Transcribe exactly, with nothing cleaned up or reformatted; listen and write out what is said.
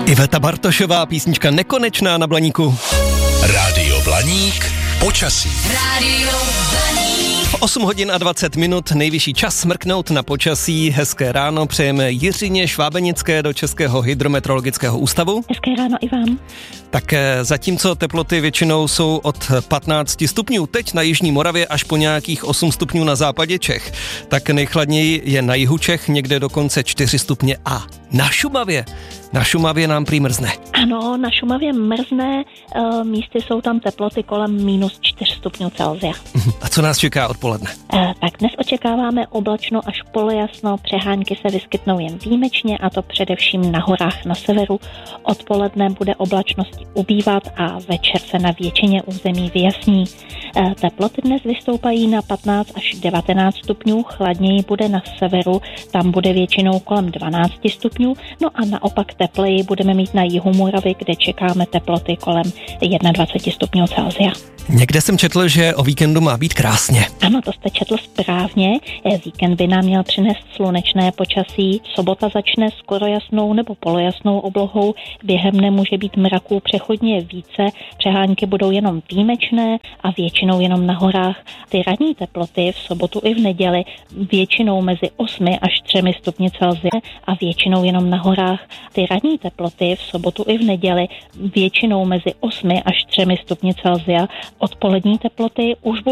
Iveta Bartošová, písnička Nekonečná na Blaníku. Rádio Blaník, počasí. Rádio Blaník. V osm hodin a dvacet minut nejvyšší čas smrknout na počasí. Hezké ráno přejeme Jiřině Švábenické do Českého hydrometeorologického ústavu. Hezké ráno i vám. Tak zatímco teploty většinou jsou od patnáct stupňů, teď na jižní Moravě až po nějakých osm stupňů na západě Čech, tak nejchladněji je na jihu Čech, někde dokonce čtyři stupně a na Šumavě. Na Šumavě nám prý mrzne. Ano, na Šumavě mrzne, e, místy jsou tam teploty kolem minus čtyři stupňů Celsia. A co nás čeká odpoledne? E, tak dnes očekáváme oblačno až polojasno, přehánky se vyskytnou jen výjimečně, a to především na horách na severu. Odpoledne bude oblačnosti ubývat a večer se na většině území vyjasní. E, teploty dnes vystoupají na patnáct až devatenáct stupňů, chladněji bude na severu, tam bude většinou kolem dvanáct stupňů, no a naopak tepleji budeme mít na jihu Moravy, kde čekáme teploty kolem dvacet jedna stupňů Celsia. Někde jsem četl, že o víkendu má být krásně. Ano, to jste četl správně. Víkend by nám měl přinést slunečné počasí. Sobota začne skoro jasnou nebo polojasnou oblohou. Během dne může být mraků přechodně více. Přehánky budou jenom výjimečné a většinou jenom na horách. Ty ranní teploty v sobotu i v neděli většinou mezi osmi až třemi stupni Celsia a většinou jenom na horách. Ty ranní teploty v sobotu i v neděli většinou mezi osmi až třemi stupni Celsia. Odpolední teploty už budou